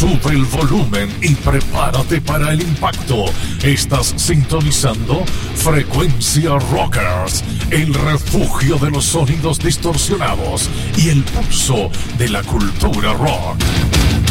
Sube el volumen y prepárate para el impacto. Estás sintonizando Frecuencia Rockers, el refugio de los sonidos distorsionados y el pulso de la cultura rock.